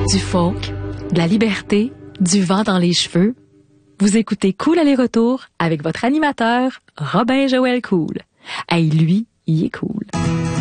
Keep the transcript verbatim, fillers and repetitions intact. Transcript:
du folk, de la liberté, du vent dans les cheveux. Vous écoutez Cool aller-retour avec votre animateur, Robin Joël Cool. Hey, lui, il est cool.